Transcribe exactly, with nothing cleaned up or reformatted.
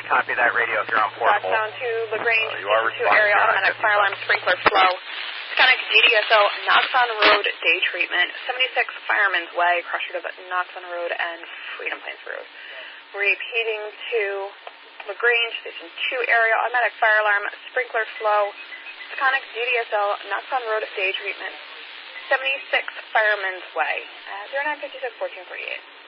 copy that radio if you're on portable. Down to LaGrange, uh, you are two area automatic fire alarm sprinkler flow. Sconic D D S O, Knoxon Road day treatment, seventy-six Fireman's Way, cross street of Knoxon Road and Freedom Plains Road. Repeating to LaGrange, station two area automatic fire alarm sprinkler flow. Sconic D D S O, Knoxon Road day treatment, seventy-six Fireman's Way, uh, zero nine five six, fourteen forty-eight.